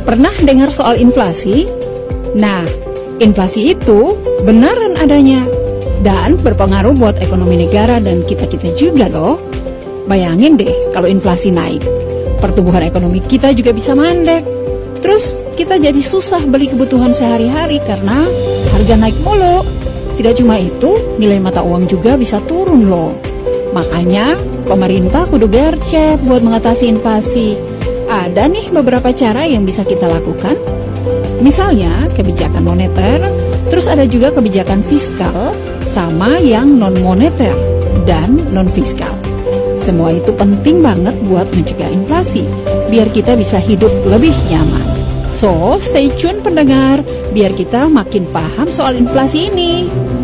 Pernah dengar soal inflasi? Nah, inflasi itu beneran adanya dan berpengaruh buat ekonomi negara dan kita-kita juga loh. Bayangin deh kalau inflasi naik, pertumbuhan ekonomi kita juga bisa mandek. Terus kita jadi susah beli kebutuhan sehari-hari karena harga naik mulu. Tidak cuma itu, nilai mata uang juga bisa turun loh. Makanya pemerintah kudu gercep buat mengatasi inflasi. Ada nih beberapa cara yang bisa kita lakukan. Misalnya kebijakan moneter, terus ada juga kebijakan fiskal, sama yang non-moneter dan non-fiskal. Semua itu penting banget buat mencegah inflasi, biar kita bisa hidup lebih nyaman. So, stay tune pendengar, biar kita makin paham soal inflasi ini.